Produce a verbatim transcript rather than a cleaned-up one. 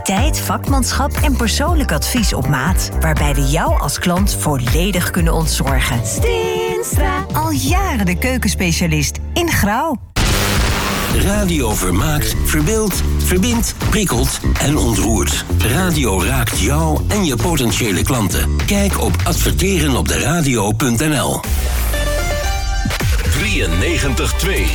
Tijd, vakmanschap en persoonlijk advies op maat. Waarbij we jou als klant volledig kunnen ontzorgen. Steenstra. Al jaren de keukenspecialist in Grauw. Radio vermaakt, verbeeldt, verbindt, prikkelt en ontroert. Radio raakt jou en je potentiële klanten. Kijk op adverteren op de radio punt n l. drieënnegentig komma twee